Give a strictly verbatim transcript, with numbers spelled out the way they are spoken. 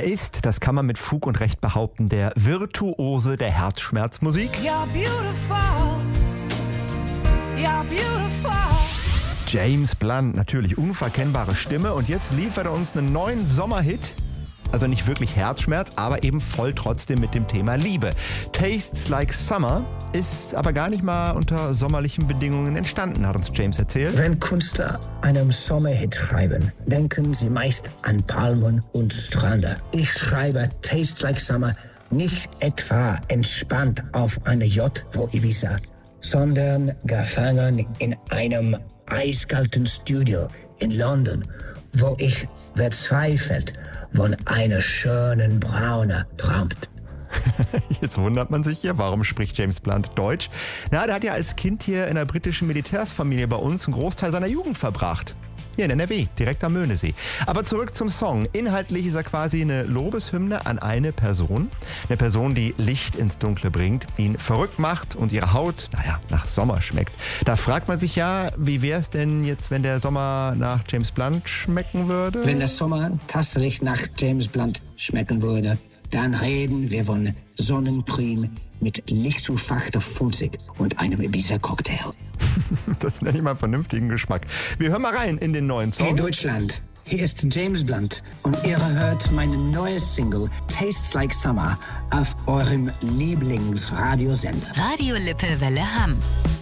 ist, das kann man mit Fug und Recht behaupten, der Virtuose der Herzschmerzmusik. You're beautiful. You're beautiful. James Blunt, natürlich unverkennbare Stimme. Und jetzt liefert er uns einen neuen Sommerhit. Also nicht wirklich Herzschmerz, aber eben voll trotzdem mit dem Thema Liebe. Tastes Like Summer ist aber gar nicht mal unter sommerlichen Bedingungen entstanden, hat uns James erzählt. Wenn Künstler einen Sommerhit schreiben, denken sie meist an Palmen und Strände. Ich schreibe Tastes Like Summer nicht etwa entspannt auf einer Yacht vor Ibiza, sondern gefangen in einem eiskalten Studio in London, wo ich verzweifelt von einer schönen Braune träumt. Jetzt wundert man sich hier, warum spricht James Blunt Deutsch? Na, der hat ja als Kind hier in der britischen Militärsfamilie bei uns einen Großteil seiner Jugend verbracht. Hier in N R W, direkt am Möhnesee. Aber zurück zum Song. Inhaltlich ist er quasi eine Lobeshymne an eine Person. Eine Person, die Licht ins Dunkle bringt, ihn verrückt macht und ihre Haut, naja, nach Sommer schmeckt. Da fragt man sich ja, wie wäre es denn jetzt, wenn der Sommer nach James Blunt schmecken würde? Wenn der Sommer tatsächlich nach James Blunt schmecken würde, dann reden wir von Sonnencreme mit lichtzufachter Funzig und einem Ibiza-Cocktail. Das nenne ich mal vernünftigen Geschmack. Wir hören mal rein in den neuen Song. In Deutschland, hier ist James Blunt und ihr hört meine neue Single Tastes Like Summer auf eurem Lieblingsradiosender. Radio Lippe Welle Hamm.